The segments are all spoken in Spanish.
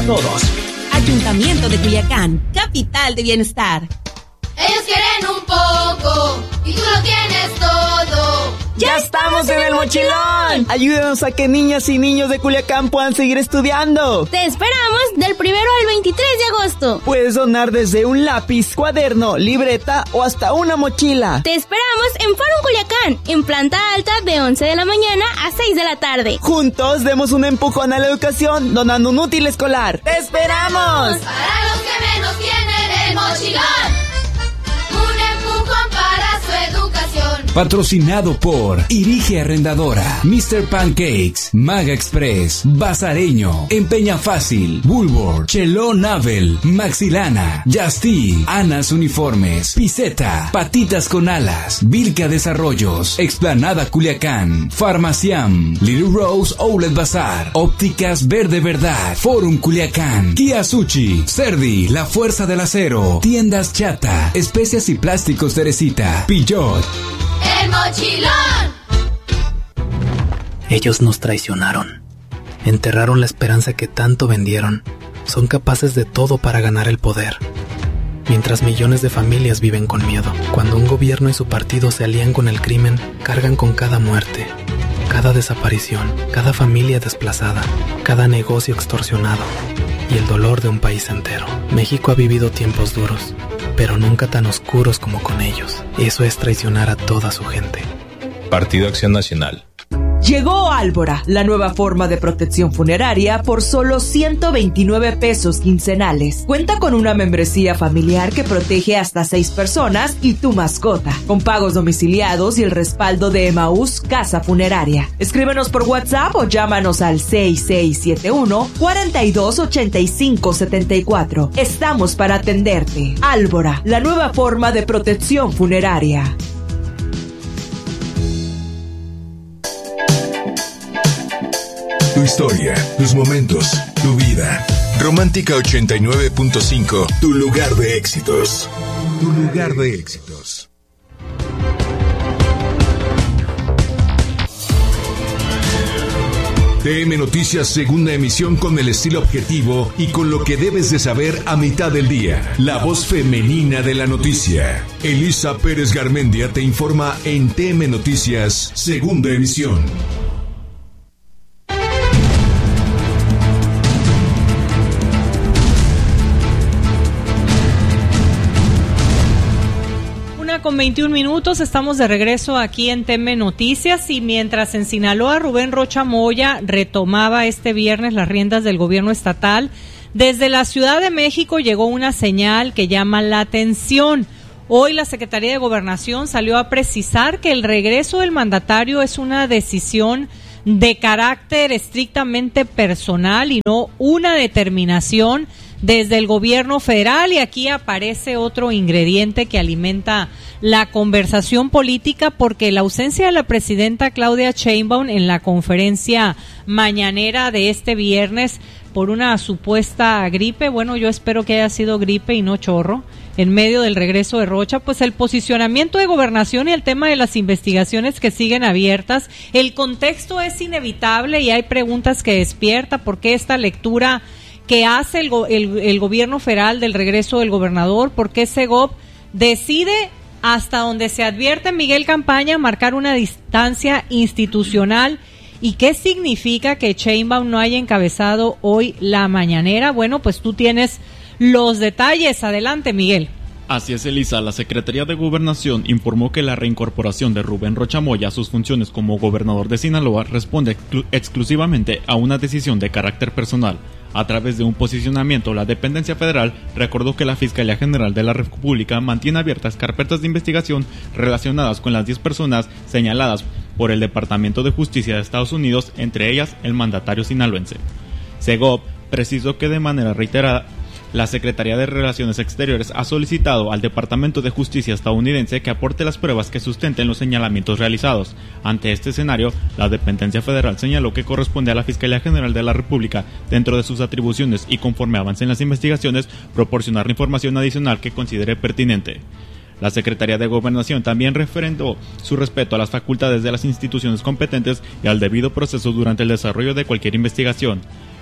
todos. Ayuntamiento de Culiacán, capital de bienestar. Ellos quieren un poco y tú lo tienes todo. ¡Ya estamos en el mochilón! Ayúdanos a que niñas y niños de Culiacán puedan seguir estudiando. Te esperamos del 1 al 23 de agosto. Puedes donar desde un lápiz, cuaderno, libreta o hasta una mochila. Te esperamos en Forum Culiacán, en planta alta de 11 de la mañana a 6 de la tarde. Juntos demos un empujón a la educación donando un útil escolar. ¡Te esperamos! Para los que menos tienen el mochilón. Un empujón para su educación. Patrocinado por Irige Arrendadora, Mr. Pancakes, Maga Express, Bazareño, Empeña Fácil, Bulbor, Cheló Navel, Maxilana, Justy, Anas Uniformes, Piseta, Patitas con Alas, Vilca Desarrollos, Explanada Culiacán, Farmaciam, Little Rose Outlet Bazar, Ópticas Verde Verdad, Forum Culiacán, Kia Sushi, Cerdi, La Fuerza del Acero, Tiendas Chata, Especias y Plásticos Teresita, Pillot. ¡El mochilón! Ellos nos traicionaron. Enterraron la esperanza que tanto vendieron. Son capaces de todo para ganar el poder. Mientras millones de familias viven con miedo. Cuando un gobierno y su partido se alían con el crimen, cargan con cada muerte, cada desaparición, cada familia desplazada, cada negocio extorsionado y el dolor de un país entero. México ha vivido tiempos duros, pero nunca tan oscuros como con ellos. Eso es traicionar a toda su gente. Partido Acción Nacional. Llegó Álvora, la nueva forma de protección funeraria por solo 129 pesos quincenales. Cuenta con una membresía familiar que protege hasta 6 personas y tu mascota, con pagos domiciliados y el respaldo de Emaús Casa Funeraria. Escríbenos por WhatsApp o llámanos al 6671-428574. Estamos para atenderte. Álvora, la nueva forma de protección funeraria. Tu historia, tus momentos, tu vida. Romántica 89.5, tu lugar de éxitos. Tu lugar de éxitos. TM Noticias, segunda emisión con el estilo objetivo y con lo que debes de saber a mitad del día. La voz femenina de la noticia. Elisa Pérez Garmendia te informa en TM Noticias, segunda emisión. Con 21 minutos estamos de regreso aquí en TM Noticias y mientras en Sinaloa Rubén Rocha Moya retomaba este viernes las riendas del gobierno estatal, desde la Ciudad de México llegó una señal que llama la atención. Hoy la Secretaría de Gobernación salió a precisar que el regreso del mandatario es una decisión de carácter estrictamente personal y no una determinación desde el gobierno federal, y aquí aparece otro ingrediente que alimenta la conversación política, porque la ausencia de la presidenta Claudia Sheinbaum en la conferencia mañanera de este viernes por una supuesta gripe, bueno, yo espero que haya sido gripe y no chorro, en medio del regreso de Rocha, pues el posicionamiento de Gobernación y el tema de las investigaciones que siguen abiertas, el contexto es inevitable y hay preguntas que despierta. ¿Por qué esta lectura que hace el gobierno federal del regreso del gobernador? ¿Por qué Segov decide, hasta donde se advierte Miguel Campaña, marcar una distancia institucional? ¿Y qué significa que Sheinbaum no haya encabezado hoy la mañanera? Bueno, pues tú tienes los detalles. Adelante, Miguel. Así es, Elisa. La Secretaría de Gobernación informó que la reincorporación de Rubén Rocha Moya a sus funciones como gobernador de Sinaloa responde exclusivamente a una decisión de carácter personal. A través de un posicionamiento, la dependencia federal recordó que la Fiscalía General de la República mantiene abiertas carpetas de investigación relacionadas con las 10 personas señaladas por el Departamento de Justicia de Estados Unidos, entre ellas el mandatario sinaloense. Segov precisó que de manera reiterada la Secretaría de Relaciones Exteriores ha solicitado al Departamento de Justicia estadounidense que aporte las pruebas que sustenten los señalamientos realizados. Ante este escenario, la dependencia federal señaló que corresponde a la Fiscalía General de la República, dentro de sus atribuciones y conforme avancen las investigaciones, proporcionar la información adicional que considere pertinente. La Secretaría de Gobernación también refrendó su respeto a las facultades de las instituciones competentes y al debido proceso durante el desarrollo de cualquier investigación.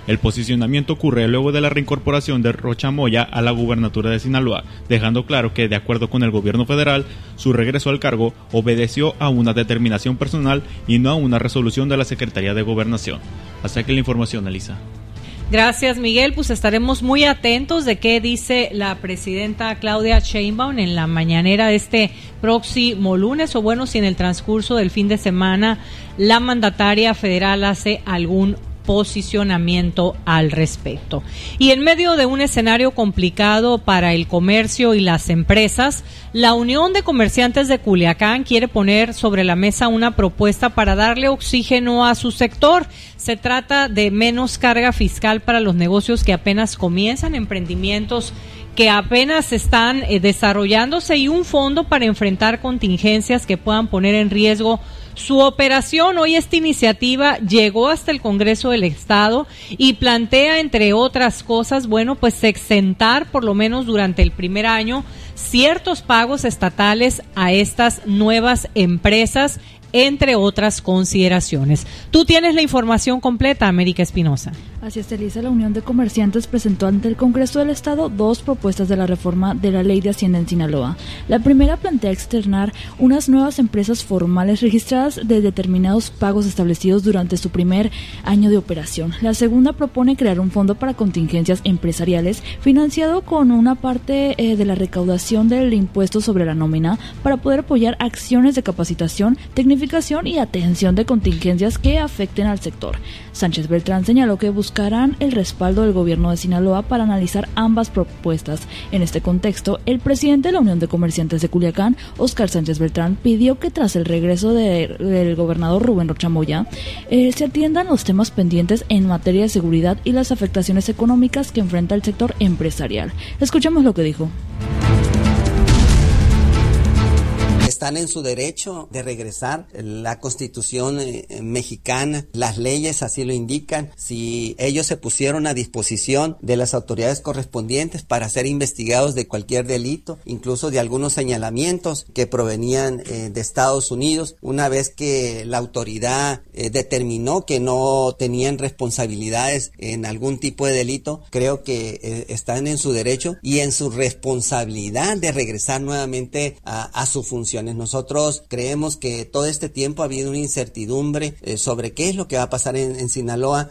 El posicionamiento ocurre luego de la reincorporación de Rocha Moya a la gubernatura de Sinaloa, dejando claro que, de acuerdo con el gobierno federal, su regreso al cargo obedeció a una determinación personal y no a una resolución de la Secretaría de Gobernación. Hasta aquí la información, Elisa. Gracias, Miguel. Pues estaremos muy atentos de qué dice la presidenta Claudia Sheinbaum en la mañanera de este próximo lunes, o bueno, si en el transcurso del fin de semana la mandataria federal hace algún posicionamiento al respecto. Y en medio de un escenario complicado para el comercio y las empresas, la Unión de Comerciantes de Culiacán quiere poner sobre la mesa una propuesta para darle oxígeno a su sector. Se trata de menos carga fiscal para los negocios que apenas comienzan, emprendimientos que apenas están desarrollándose y un fondo para enfrentar contingencias que puedan poner en riesgo su operación. Hoy esta iniciativa llegó hasta el Congreso del Estado y plantea, entre otras cosas, bueno, pues exentar por lo menos durante el primer año ciertos pagos estatales a estas nuevas empresas, entre otras consideraciones. Tú tienes la información completa, América Espinosa. Así es, Elisa. La Unión de Comerciantes presentó ante el Congreso del Estado 2 propuestas de la reforma de la Ley de Hacienda en Sinaloa. La primera plantea externar unas nuevas empresas formales registradas de determinados pagos establecidos durante su primer año de operación. La segunda propone crear un fondo para contingencias empresariales financiado con una parte de la recaudación del impuesto sobre la nómina para poder apoyar acciones de capacitación, tecnificación y atención de contingencias que afecten al sector. Sánchez Beltrán señaló que buscarán el respaldo del gobierno de Sinaloa para analizar ambas propuestas. En este contexto, el presidente de la Unión de Comerciantes de Culiacán, Óscar Sánchez Beltrán, pidió que tras el regreso del gobernador Rubén Rocha Moya, se atiendan los temas pendientes en materia de seguridad y las afectaciones económicas que enfrenta el sector empresarial. Escuchemos lo que dijo. Están en su derecho de regresar. La Constitución mexicana, las leyes así lo indican. Si ellos se pusieron a disposición de las autoridades correspondientes para ser investigados de cualquier delito, incluso de algunos señalamientos que provenían de Estados Unidos, una vez que la autoridad determinó que no tenían responsabilidades en algún tipo de delito, creo que están en su derecho y en su responsabilidad de regresar nuevamente a su función. Nosotros creemos que todo este tiempo ha habido una incertidumbre sobre qué es lo que va a pasar en Sinaloa.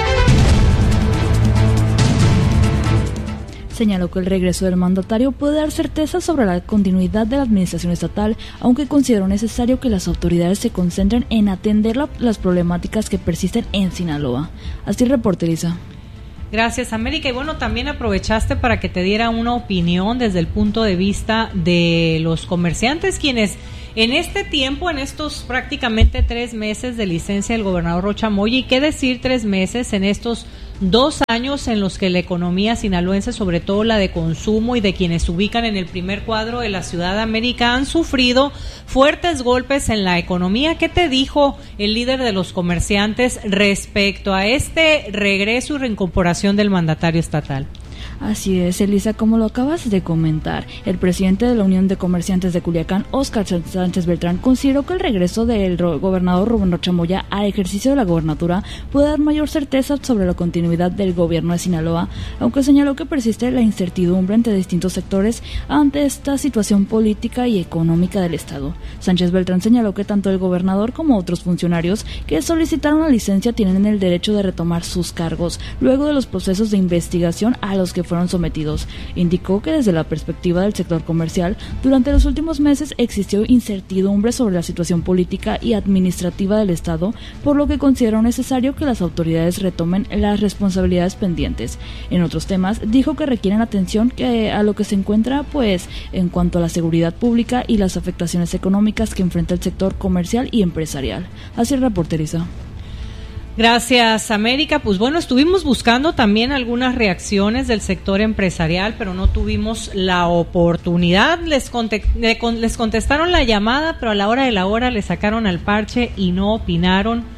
Señaló que el regreso del mandatario puede dar certeza sobre la continuidad de la administración estatal, aunque consideró necesario que las autoridades se concentren en atender las problemáticas que persisten en Sinaloa. Así el reporte, Elisa. Gracias, América. Y bueno, también aprovechaste para que te diera una opinión desde el punto de vista de los comerciantes, quienes en este tiempo, en estos prácticamente 3 meses de licencia del gobernador Rocha Moya, y qué decir 3 meses en estos 2 años en los que la economía sinaloense, sobre todo la de consumo y de quienes se ubican en el primer cuadro de la ciudad de América, han sufrido fuertes golpes en la economía. ¿Qué te dijo el líder de los comerciantes respecto a este regreso y reincorporación del mandatario estatal? Así es, Elisa, como lo acabas de comentar, el presidente de la Unión de Comerciantes de Culiacán, Óscar Sánchez Beltrán, consideró que el regreso del gobernador Rubén Rocha Moya al ejercicio de la gobernatura puede dar mayor certeza sobre la continuidad del gobierno de Sinaloa, aunque señaló que persiste la incertidumbre entre distintos sectores ante esta situación política y económica del Estado. Sánchez Beltrán señaló que tanto el gobernador como otros funcionarios que solicitaron la licencia tienen el derecho de retomar sus cargos luego de los procesos de investigación a los que fueron sometidos. Indicó que desde la perspectiva del sector comercial, durante los últimos meses existió incertidumbre sobre la situación política y administrativa del Estado, por lo que consideró necesario que las autoridades retomen las responsabilidades pendientes. En otros temas, dijo que requieren atención a lo que se encuentra, pues, en cuanto a la seguridad pública y las afectaciones económicas que enfrenta el sector comercial y empresarial. Así el reporteriza. Gracias, América. Pues bueno, estuvimos buscando también algunas reacciones del sector empresarial, pero no tuvimos la oportunidad. Les contestaron la llamada, pero a la hora de la hora le sacaron al parche y no opinaron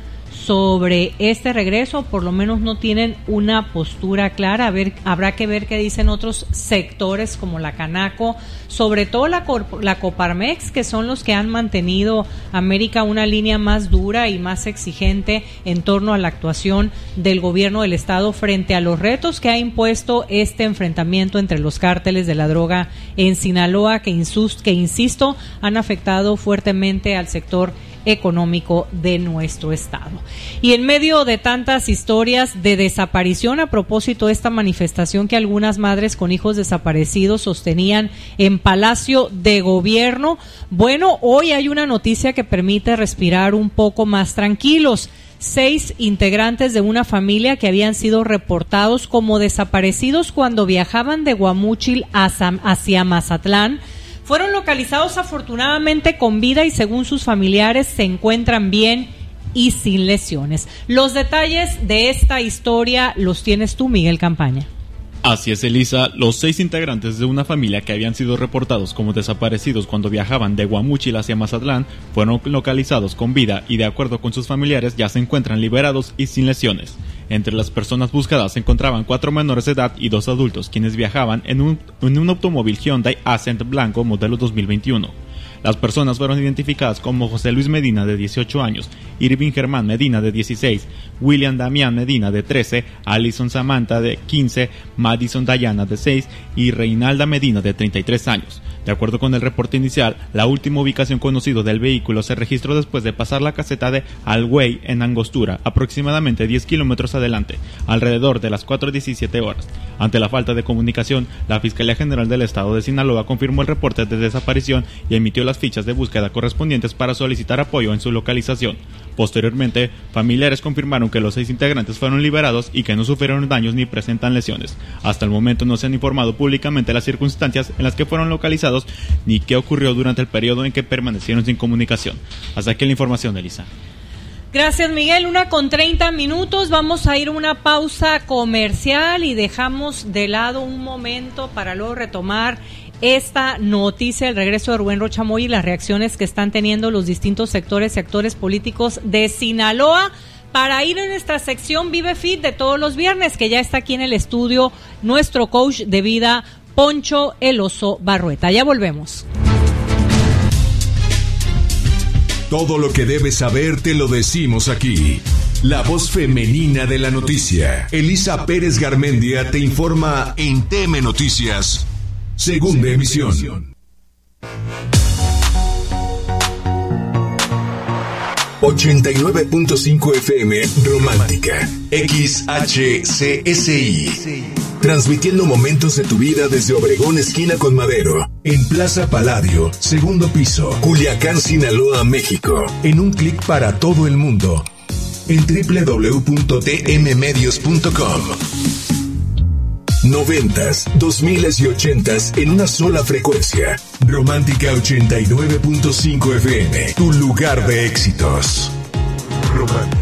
sobre este regreso, por lo menos no tienen una postura clara. Habrá que ver qué dicen otros sectores como la Canaco, sobre todo la Coparmex, que son los que han mantenido América una línea más dura y más exigente en torno a la actuación del gobierno del estado frente a los retos que ha impuesto este enfrentamiento entre los cárteles de la droga en Sinaloa, que insisto, han afectado fuertemente al sector económico de nuestro estado. Y en medio de tantas historias de desaparición, a propósito de esta manifestación que algunas madres con hijos desaparecidos sostenían en Palacio de Gobierno, bueno, hoy hay una noticia que permite respirar un poco más tranquilos. 6 integrantes de una familia que habían sido reportados como desaparecidos cuando viajaban de Guamúchil hacia Mazatlán fueron localizados afortunadamente con vida y según sus familiares se encuentran bien y sin lesiones. Los detalles de esta historia los tienes tú, Miguel Campaña. Así es, Elisa. Los 6 integrantes de una familia que habían sido reportados como desaparecidos cuando viajaban de Guamúchil hacia Mazatlán fueron localizados con vida y de acuerdo con sus familiares ya se encuentran liberados y sin lesiones. Entre las personas buscadas se encontraban 4 menores de edad y 2 adultos, quienes viajaban en un automóvil Hyundai Accent blanco modelo 2021. Las personas fueron identificadas como José Luis Medina, de 18 años, Irving Germán Medina, de 16, William Damián Medina, de 13, Alison Samantha, de 15, Madison Dayana, de 6 y Reinalda Medina, de 33 años. De acuerdo con el reporte inicial, la última ubicación conocida del vehículo se registró después de pasar la caseta de Alhuey en Angostura, aproximadamente 10 kilómetros adelante, alrededor de las 4:17 horas. Ante la falta de comunicación, la Fiscalía General del Estado de Sinaloa confirmó el reporte de desaparición y emitió las fichas de búsqueda correspondientes para solicitar apoyo en su localización. Posteriormente, familiares confirmaron que los 6 integrantes fueron liberados y que no sufrieron daños ni presentan lesiones. Hasta el momento no se han informado públicamente las circunstancias en las que fueron localizados ni qué ocurrió durante el periodo en que permanecieron sin comunicación. Hasta aquí la información, Elisa. Gracias, Miguel. 1:30. Vamos a ir a una pausa comercial y dejamos de lado un momento para luego retomar esta noticia, el regreso de Rubén Rocha Moya y las reacciones que están teniendo los distintos sectores y actores políticos de Sinaloa, para ir en nuestra sección Vive Fit de todos los viernes, que ya está aquí en el estudio nuestro coach de vida, Poncho El Oso Barrueta. Ya volvemos. Todo lo que debes saber te lo decimos aquí. La voz femenina de la noticia. Elisa Pérez Garmendia te informa en TM Noticias, segunda emisión. 89.5 FM Romántica, XHCSI. Transmitiendo momentos de tu vida desde Obregón, esquina con Madero, en Plaza Palladio, segundo piso, Culiacán, Sinaloa, México. En un clic para todo el mundo, en www.tmmedios.com. 90s, 2000s y 80s en una sola frecuencia. Romántica 89.5 FM, tu lugar de éxitos. Romántica.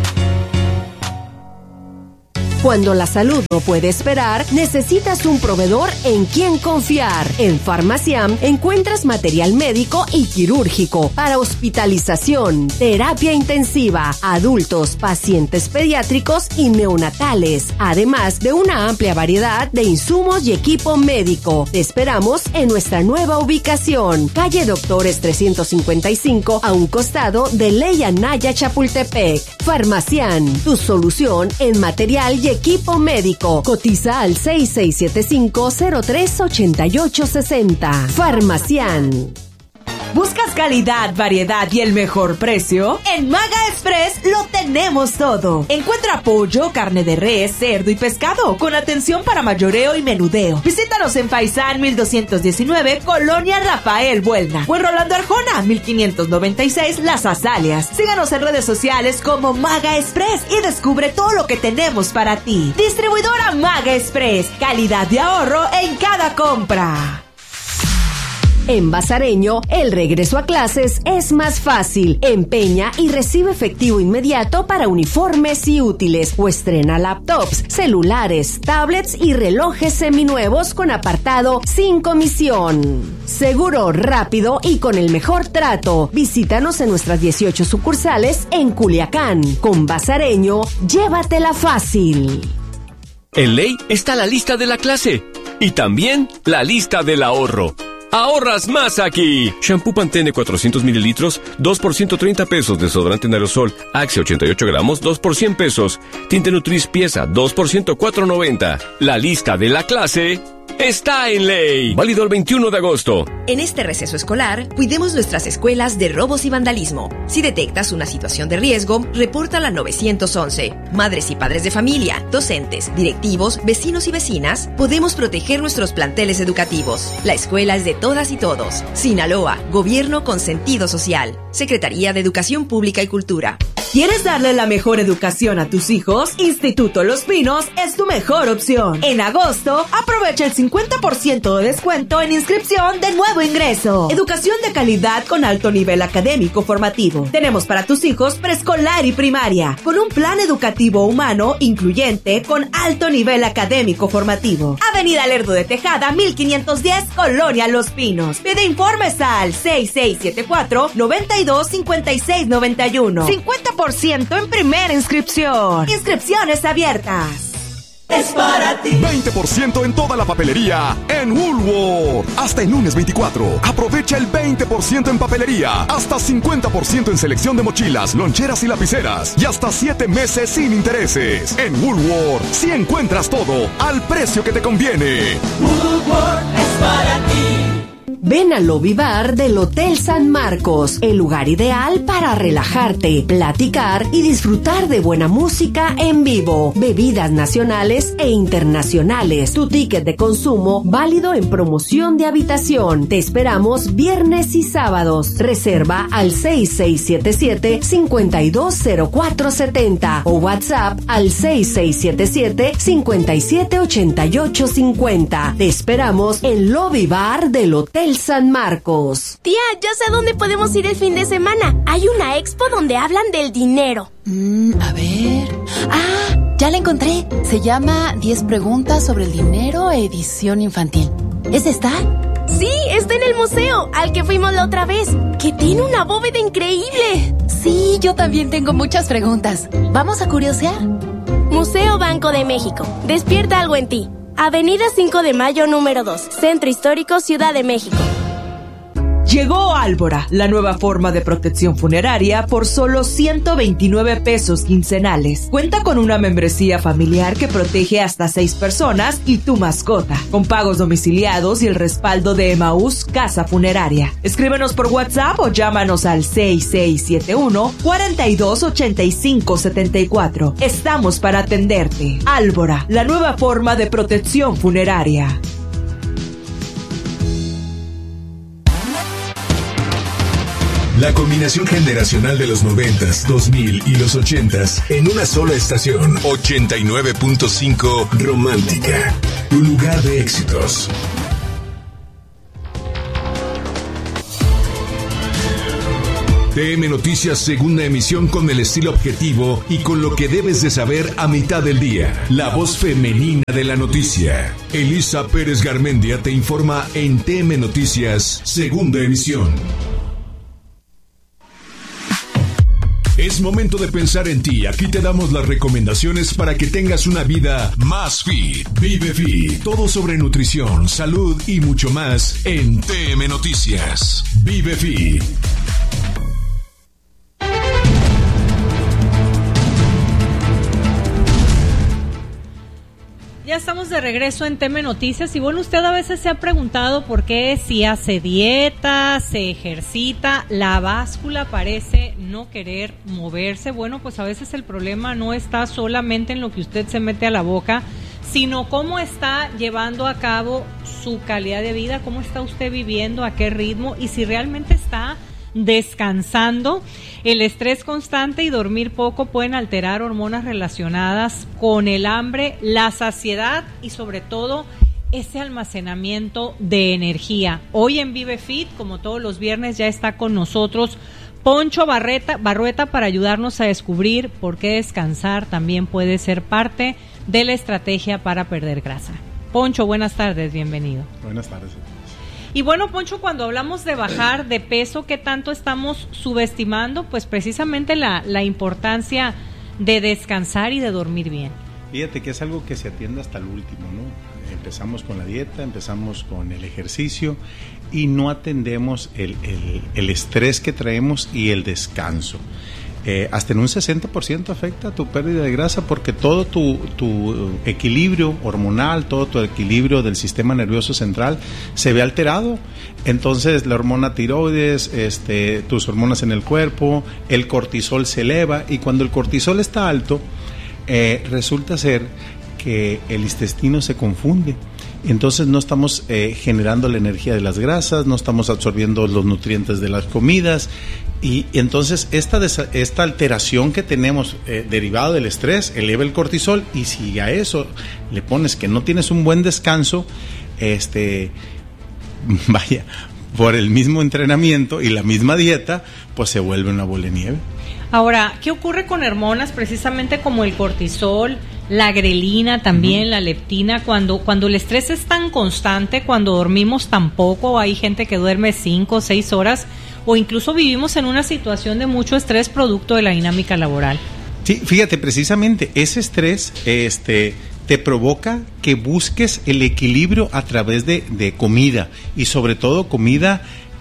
Cuando la salud no puede esperar, necesitas un proveedor en quien confiar. En Farmaciam encuentras material médico y quirúrgico para hospitalización, terapia intensiva, adultos, pacientes pediátricos y neonatales, además de una amplia variedad de insumos y equipo médico. Te esperamos en nuestra nueva ubicación, calle Doctores 355, a un costado de Ley Anaya, Chapultepec. Farmaciam, tu solución en material y equipo médico. Cotiza al 6675-038860. Farmaciam. ¿Buscas calidad, variedad y el mejor precio? En Maga Express lo tenemos todo. Encuentra pollo, carne de res, cerdo y pescado con atención para mayoreo y menudeo. Visítanos en Faisán 1219, Colonia Rafael Buelna, o en Rolando Arjona 1596, Las Azaleas. Síganos en redes sociales como Maga Express y descubre todo lo que tenemos para ti. Distribuidora Maga Express, calidad de ahorro en cada compra. En Bazareño, el regreso a clases es más fácil. Empeña y recibe efectivo inmediato para uniformes y útiles o estrena laptops, celulares, tablets y relojes seminuevos con apartado sin comisión. Seguro, rápido y con el mejor trato. Visítanos en nuestras 18 sucursales en Culiacán. Con Bazareño, llévatela fácil. En Ley está la lista de la clase y también la lista del ahorro. ¡Ahorras más aquí! Shampoo Pantene 400 mililitros, 2 por 130 pesos. Desodorante en aerosol Axe 88 gramos, 2 por 100 pesos. Tinte Nutris pieza, 2 por 104.90. La lista de la clase está en Ley. Válido el 21 de agosto. En este receso escolar, cuidemos nuestras escuelas de robos y vandalismo. Si detectas una situación de riesgo, repórtala al 911. Madres y padres de familia, docentes, directivos, vecinos y vecinas, podemos proteger nuestros planteles educativos. La escuela es de todas y todos. Sinaloa, Gobierno con sentido social. Secretaría de Educación Pública y Cultura. ¿Quieres darle la mejor educación a tus hijos? Instituto Los Pinos es tu mejor opción. En agosto, aprovecha el 50% de descuento en inscripción de nuevo ingreso. Educación de calidad con alto nivel académico formativo. Tenemos para tus hijos preescolar y primaria, con un plan educativo humano incluyente con alto nivel académico formativo. Avenida Lerdo de Tejada, 1510, Colonia Los Pinos. Pide informes al 6674-925691. 50% en primera inscripción. Inscripciones abiertas. Es para ti. 20% en toda la papelería en Woolworth. Hasta el lunes 24. Aprovecha el 20% en papelería. Hasta 50% en selección de mochilas, loncheras y lapiceras. Y hasta 7 meses sin intereses. En Woolworth, si encuentras todo al precio que te conviene. Woolworth es para ti. Ven al Lobby Bar del Hotel San Marcos, el lugar ideal para relajarte, platicar y disfrutar de buena música en vivo, bebidas nacionales e internacionales. Tu ticket de consumo válido en promoción de habitación. Te esperamos viernes y sábados. Reserva al 6677-520470 o WhatsApp al 6677-578850. Te esperamos en Lobby Bar del Hotel San Marcos. Tía, ya sé dónde podemos ir el fin de semana. Hay una expo donde hablan del dinero. A ver... ¡Ah! Ya la encontré. Se llama 10 preguntas sobre el dinero, edición infantil. ¿Es esta? Sí, está en el museo, al que fuimos la otra vez, que tiene una bóveda increíble. Sí, yo también tengo muchas preguntas. ¿Vamos a curiosear? Museo Banco de México. Despierta algo en ti. Avenida 5 de Mayo, número 2, Centro Histórico, Ciudad de México. Llegó Álvora, la nueva forma de protección funeraria por solo 129 pesos quincenales. Cuenta con una membresía familiar que protege hasta 6 personas y tu mascota, con pagos domiciliados y el respaldo de Emaús Casa Funeraria. Escríbenos por WhatsApp o llámanos al 6671-428574. Estamos para atenderte. Álvora, la nueva forma de protección funeraria. La combinación generacional de los 90s, 2000 y los 80s en una sola estación. 89.5 Romántica, tu lugar de éxitos. TM Noticias, segunda emisión con el estilo objetivo y con lo que debes de saber a mitad del día. La voz femenina de la noticia. Elisa Pérez Garmendia te informa en TM Noticias, segunda emisión. Es momento de pensar en ti. Aquí te damos las recomendaciones para que tengas una vida más fit. Vive Fit. Todo sobre nutrición, salud y mucho más en TM Noticias. Vive Fit. Ya estamos de regreso en TM Noticias y bueno, usted a veces se ha preguntado por qué si hace dieta, se ejercita, la báscula parece no querer moverse. Bueno, pues a veces el problema no está solamente en lo que usted se mete a la boca, sino cómo está llevando a cabo su calidad de vida, cómo está usted viviendo, a qué ritmo y si realmente está descansando. El estrés constante y dormir poco pueden alterar hormonas relacionadas con el hambre, la saciedad y sobre todo ese almacenamiento de energía. Hoy en Vive Fit, como todos los viernes, ya está con nosotros Poncho Barrueta para ayudarnos a descubrir por qué descansar también puede ser parte de la estrategia para perder grasa. Poncho, buenas tardes, bienvenido. Buenas tardes. Y bueno, Poncho, cuando hablamos de bajar de peso, ¿qué tanto estamos subestimando? Pues precisamente la importancia de descansar y de dormir bien. Fíjate que es algo que se atiende hasta el último, ¿no? Empezamos con la dieta, empezamos con el ejercicio y no atendemos el estrés que traemos y el descanso. Hasta en un 60% afecta tu pérdida de grasa porque todo tu equilibrio hormonal, todo tu equilibrio del sistema nervioso central se ve alterado. Entonces la hormona tiroides, tus hormonas en el cuerpo, el cortisol se eleva y cuando el cortisol está alto, resulta ser que el intestino se confunde. Entonces no estamos generando la energía de las grasas, no estamos absorbiendo los nutrientes de las comidas y entonces esta alteración que tenemos derivada del estrés eleva el cortisol y si a eso le pones que no tienes un buen descanso, vaya, por el mismo entrenamiento y la misma dieta, pues se vuelve una bola de nieve. Ahora, ¿qué ocurre con hormonas precisamente como el cortisol, la grelina también, la leptina, cuando el estrés es tan constante, cuando dormimos tan poco? Hay gente que duerme 5 o 6 horas o incluso vivimos en una situación de mucho estrés producto de la dinámica laboral. Sí, fíjate, precisamente ese estrés te provoca que busques el equilibrio a través de comida y sobre todo comida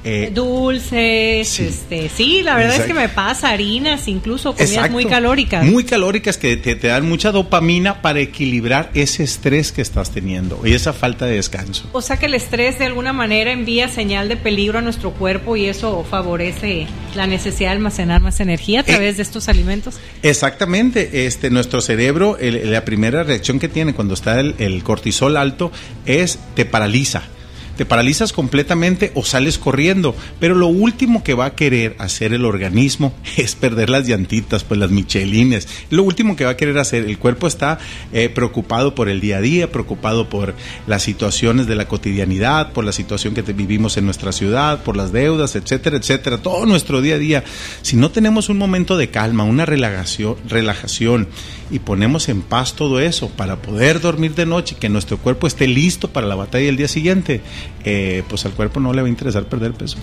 dulces, sí, la verdad es que me pasa, harinas, incluso comidas muy calóricas. Muy calóricas que te dan mucha dopamina para equilibrar ese estrés que estás teniendo y esa falta de descanso. O sea que el estrés de alguna manera envía señal de peligro a nuestro cuerpo y eso favorece la necesidad de almacenar más energía a través de estos alimentos. Exactamente, nuestro cerebro, la primera reacción que tiene cuando está el cortisol alto es te paraliza. Te paralizas completamente o sales corriendo, pero lo último que va a querer hacer el organismo es perder las llantitas, pues las michelines. Lo último que va a querer hacer, el cuerpo está preocupado por el día a día, preocupado por las situaciones de la cotidianidad, por la situación que vivimos en nuestra ciudad, por las deudas, etcétera, etcétera, todo nuestro día a día. Si no tenemos un momento de calma, una relajación y ponemos en paz todo eso para poder dormir de noche y que nuestro cuerpo esté listo para la batalla del día siguiente, pues al cuerpo no le va a interesar perder peso.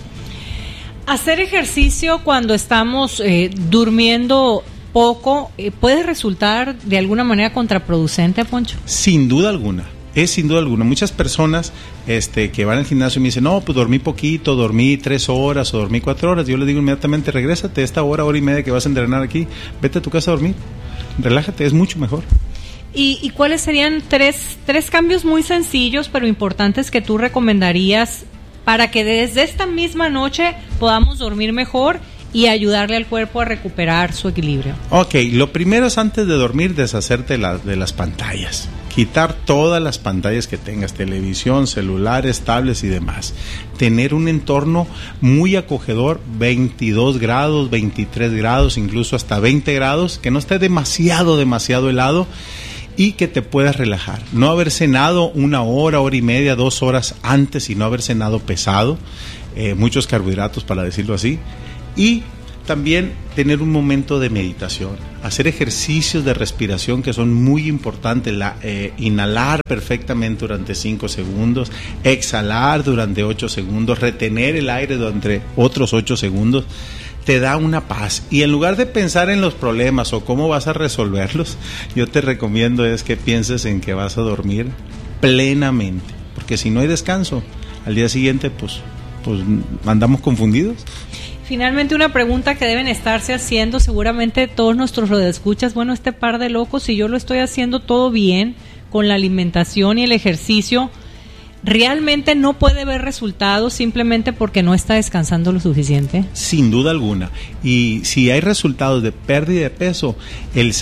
Hacer ejercicio cuando estamos durmiendo poco puede resultar de alguna manera contraproducente, Poncho. Sin duda alguna. Sin duda alguna. Muchas personas que van al gimnasio y me dicen, no, pues dormí poquito, dormí 3 horas o dormí 4 horas. Yo les digo inmediatamente, regrésate esta hora y media que vas a entrenar aquí, vete a tu casa a dormir, relájate, es mucho mejor. ¿Y cuáles serían tres cambios muy sencillos pero importantes que tú recomendarías para que desde esta misma noche podamos dormir mejor y ayudarle al cuerpo a recuperar su equilibrio? Ok, lo primero es antes de dormir deshacerte de las pantallas. Quitar todas las pantallas que tengas, televisión, celulares, tablets y demás. Tener un entorno muy acogedor, 22 grados, 23 grados, incluso hasta 20 grados, que no esté demasiado helado y que te puedas relajar. No haber cenado 1 hora, hora y media, 2 horas antes y no haber cenado pesado, muchos carbohidratos para decirlo así. Y también tener un momento de meditación, hacer ejercicios de respiración que son muy importantes, inhalar perfectamente durante 5 segundos, exhalar durante 8 segundos, retener el aire durante otros 8 segundos, te da una paz. Y en lugar de pensar en los problemas o cómo vas a resolverlos, yo te recomiendo es que pienses en que vas a dormir plenamente, porque si no hay descanso, al día siguiente pues andamos confundidos. Finalmente, una pregunta que deben estarse haciendo seguramente todos nuestros radioescuchas, bueno, este par de locos, si yo lo estoy haciendo todo bien con la alimentación y el ejercicio, ¿realmente no puede ver resultados simplemente porque no está descansando lo suficiente? Sin duda alguna. Y si hay resultados de pérdida de peso, el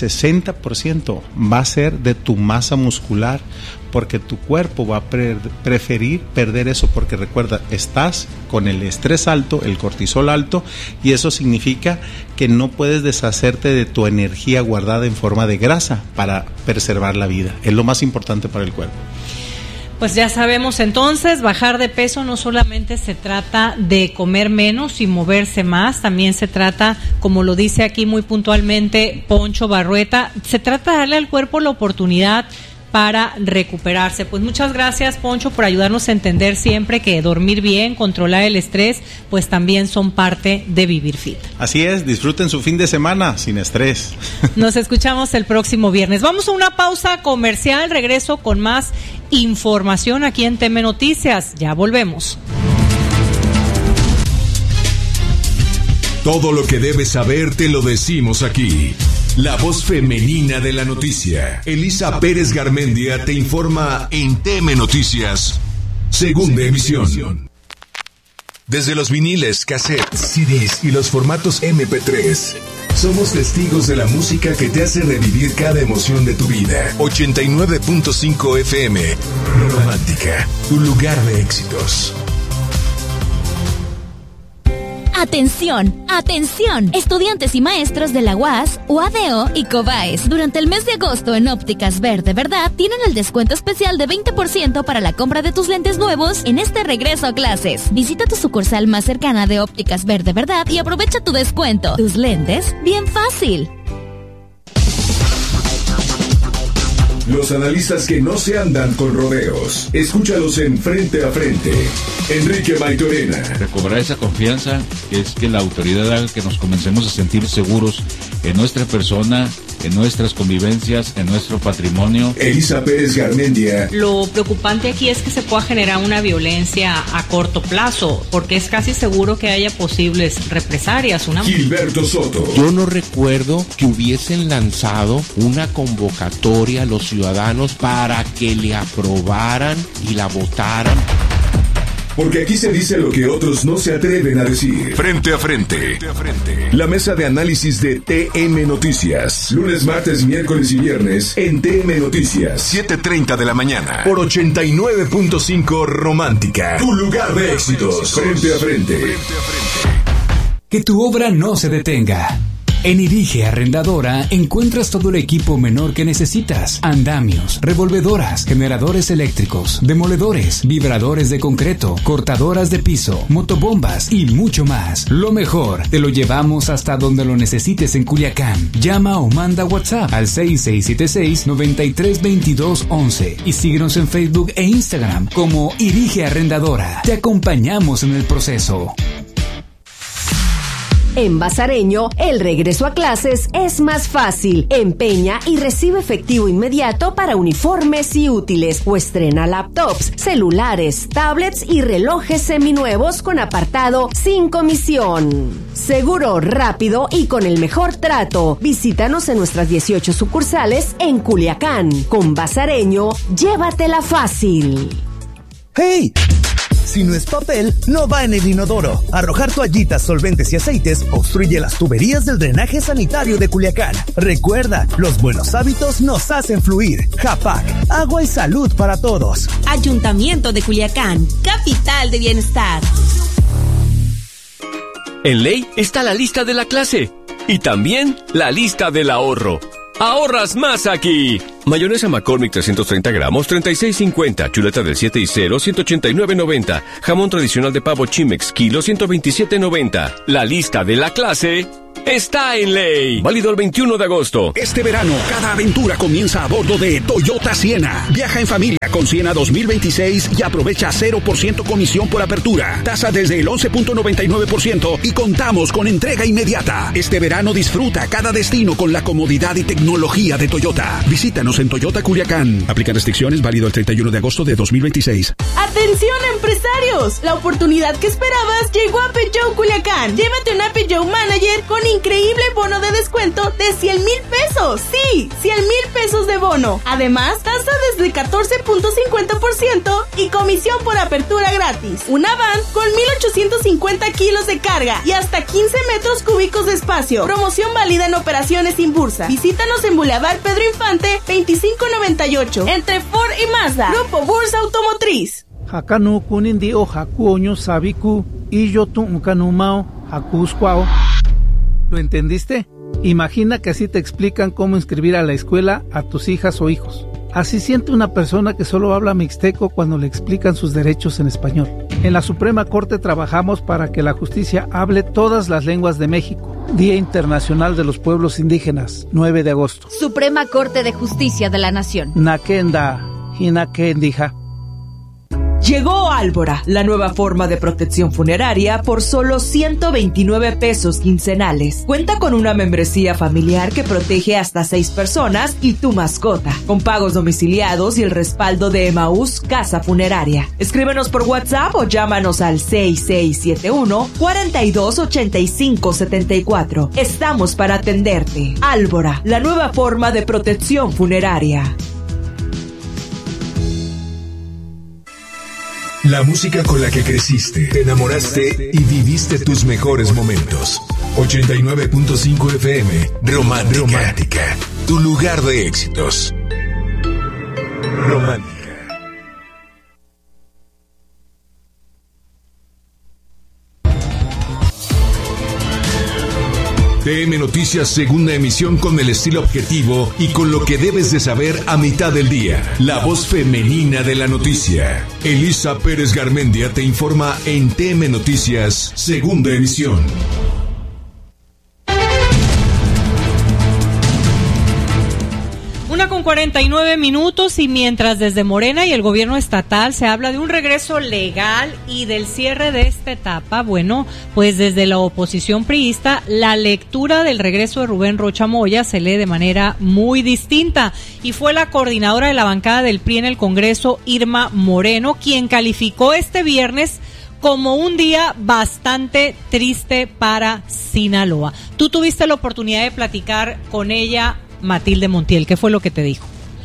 60% va a ser de tu masa muscular, porque tu cuerpo va a preferir perder eso, porque recuerda, estás con el estrés alto, el cortisol alto, y eso significa que no puedes deshacerte de tu energía guardada en forma de grasa para preservar la vida. Es lo más importante para el cuerpo. Pues ya sabemos entonces, bajar de peso no solamente se trata de comer menos y moverse más, también se trata, como lo dice aquí muy puntualmente Poncho Barrueta, se trata de darle al cuerpo la oportunidad para recuperarse. Pues muchas gracias, Poncho, por ayudarnos a entender siempre que dormir bien, controlar el estrés, pues también son parte de vivir fit. Así es, disfruten su fin de semana sin estrés. Nos escuchamos el próximo viernes. Vamos a una pausa comercial, regreso con más información aquí en TM Noticias. Ya volvemos. Todo lo que debes saber te lo decimos aquí. La voz femenina de la noticia. Elisa Pérez Garmendia te informa en TM Noticias, segunda emisión. Desde los viniles, cassettes, CDs y los formatos MP3, somos testigos de la música que te hace revivir cada emoción de tu vida. 89.5 FM, Romántica, tu lugar de éxitos. Atención, atención, estudiantes y maestros de la UAS, UADO y COBAES. Durante el mes de agosto en Ópticas Verde Verdad tienen el descuento especial de 20% para la compra de tus lentes nuevos en este regreso a clases. Visita tu sucursal más cercana de Ópticas Verde Verdad y aprovecha tu descuento. Tus lentes, bien fácil. Los analistas que no se andan con rodeos. Escúchalos en Frente a Frente. Enrique Maitorena. Recobrar esa confianza, que es que la autoridad haga que nos comencemos a sentir seguros en nuestra persona, en nuestras convivencias, en nuestro patrimonio. Elisa Pérez Garmendia. Lo preocupante aquí es que se pueda generar una violencia a corto plazo, porque es casi seguro que haya posibles represalias. Gilberto Soto. Yo no recuerdo que hubiesen lanzado una convocatoria a los ciudadanos para que le aprobaran y la votaran. Porque aquí se dice lo que otros no se atreven a decir. Frente a Frente. La mesa de análisis de TM Noticias. Lunes, martes, miércoles y viernes en TM Noticias. 7:30 de la mañana. Por 89.5 Romántica. Tu lugar de éxitos. Frente a Frente. Que tu obra no se detenga. En Irige Arrendadora encuentras todo el equipo menor que necesitas. Andamios, revolvedoras, generadores eléctricos, demoledores, vibradores de concreto, cortadoras de piso, motobombas y mucho más. Lo mejor, te lo llevamos hasta donde lo necesites en Culiacán. Llama o manda WhatsApp al 6676-932211 y síguenos en Facebook e Instagram como Irige Arrendadora. Te acompañamos en el proceso. En Bazareño, el regreso a clases es más fácil. Empeña y recibe efectivo inmediato para uniformes y útiles o estrena laptops, celulares, tablets y relojes seminuevos con apartado sin comisión. Seguro, rápido y con el mejor trato. Visítanos en nuestras 18 sucursales en Culiacán. Con Bazareño, llévatela fácil. ¡Hey! Si no es papel, no va en el inodoro. Arrojar toallitas, solventes y aceites obstruye las tuberías del drenaje sanitario de Culiacán. Recuerda, los buenos hábitos nos hacen fluir. Japac, agua y salud para todos. Ayuntamiento de Culiacán, capital de bienestar. En ley está la lista de la clase y también la lista del ahorro. ¡Ahorras más aquí! Mayonesa McCormick 330 gramos, 36.50. Chuleta del 7 y 0, 189.90. Jamón tradicional de pavo Chimex, kilo, 127.90. La lista de la clase está en ley. Válido el 21 de agosto. Este verano, cada aventura comienza a bordo de Toyota Siena. Viaja en familia con Siena 2026 y aprovecha 0% comisión por apertura. Tasa desde el 11.99% y contamos con entrega inmediata. Este verano disfruta cada destino con la comodidad y tecnología de Toyota. Visítanos en Toyota Culiacán. Aplican restricciones, válido el 31 de agosto de 2026. ¡Atención, empresarios! La oportunidad que esperabas llegó a Peugeot Culiacán. Llévate una Peugeot Manager con increíble bono de descuento de 100,000 pesos. Sí, 100,000 pesos de bono. Además, tasa desde 14.50% y comisión por apertura gratis. Una van con 1,850 kilos de carga y hasta 15 metros cúbicos de espacio. Promoción válida en operaciones sin bursa. Visítanos en Boulevard Pedro Infante 2598 entre Ford y Mazda. Grupo Bursa Automotriz. Hakanu kunindi o hakuoño sabiku y yo tu kanumao hakusquao. ¿Lo entendiste? Imagina que así te explican cómo inscribir a la escuela a tus hijas o hijos. Así siente una persona que solo habla mixteco cuando le explican sus derechos en español. En la Suprema Corte trabajamos para que la justicia hable todas las lenguas de México. Día Internacional de los Pueblos Indígenas, 9 de agosto. Suprema Corte de Justicia de la Nación. Nakenda, Hinakendija. Llegó Álvora, la nueva forma de protección funeraria por solo 129 pesos quincenales. Cuenta con una membresía familiar que protege hasta 6 personas y tu mascota, con pagos domiciliados y el respaldo de Emaús Casa Funeraria. Escríbenos por WhatsApp o llámanos al 6671-428574. Estamos para atenderte. Álvora, la nueva forma de protección funeraria. La música con la que creciste, te enamoraste y viviste tus mejores momentos. 89.5 FM, Romántica, tu lugar de éxitos. Romántica. TM Noticias, segunda emisión, con el estilo objetivo y con lo que debes de saber a mitad del día. La voz femenina de la noticia. Elisa Pérez Garmendia te informa en TM Noticias, segunda emisión. 1:49 minutos, y mientras desde Morena y el gobierno estatal se habla de un regreso legal y del cierre de esta etapa, bueno, pues desde la oposición priista la lectura del regreso de Rubén Rocha Moya se lee de manera muy distinta, y fue la coordinadora de la bancada del PRI en el Congreso, Irma Moreno, quien calificó este viernes como un día bastante triste para Sinaloa. Tú tuviste la oportunidad de platicar con ella, Matilde Montiel. ¿Qué fue lo que te dijo?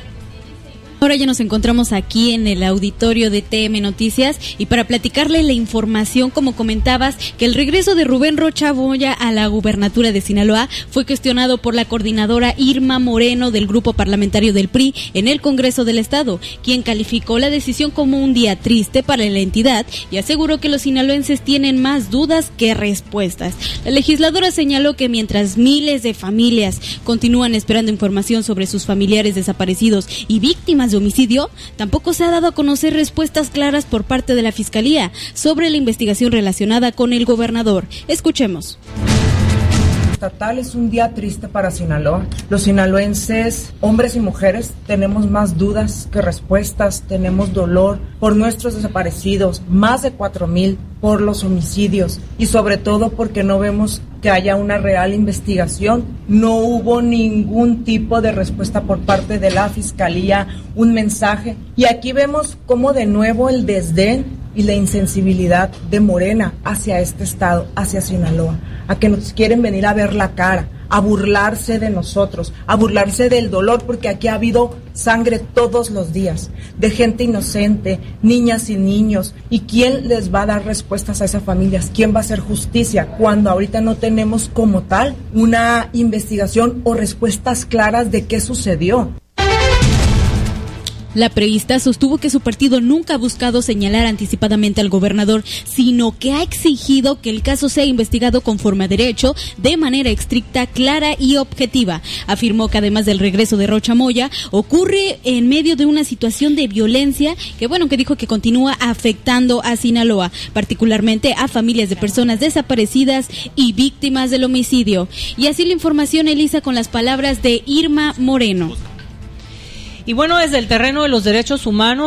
Ahora ya nos encontramos aquí en el auditorio de TM Noticias y para platicarle la información, como comentabas, que el regreso de Rubén Rocha Moya a la gubernatura de Sinaloa fue cuestionado por la coordinadora Irma Moreno del grupo parlamentario del PRI en el Congreso del Estado, quien calificó la decisión como un día triste para la entidad y aseguró que los sinaloenses tienen más dudas que respuestas. La legisladora señaló que mientras miles de familias continúan esperando información sobre sus familiares desaparecidos y víctimas de homicidio, tampoco se ha dado a conocer respuestas claras por parte de la Fiscalía sobre la investigación relacionada con el gobernador. Escuchemos. Estatal es un día triste para Sinaloa. Los sinaloenses, hombres y mujeres, tenemos más dudas que respuestas, tenemos dolor por nuestros desaparecidos, más de 4,000 por los homicidios, y sobre todo porque no vemos que haya una real investigación. No hubo ningún tipo de respuesta por parte de la Fiscalía, un mensaje, y aquí vemos cómo de nuevo el desdén y la insensibilidad de Morena hacia este estado, hacia Sinaloa, a que nos quieren venir a ver la cara, a burlarse de nosotros, a burlarse del dolor, porque aquí ha habido sangre todos los días, de gente inocente, niñas y niños. ¿Y quién les va a dar respuestas a esas familias? ¿Quién va a hacer justicia cuando ahorita no tenemos como tal una investigación o respuestas claras de qué sucedió? La priista sostuvo que su partido nunca ha buscado señalar anticipadamente al gobernador, sino que ha exigido que el caso sea investigado conforme a derecho, de manera estricta, clara y objetiva. Afirmó que además del regreso de Rocha Moya, ocurre en medio de una situación de violencia que dijo que continúa afectando a Sinaloa, particularmente a familias de personas desaparecidas y víctimas del homicidio. Y así la información, Elisa, con las palabras de Irma Moreno. Y bueno, desde el terreno de los derechos humanos,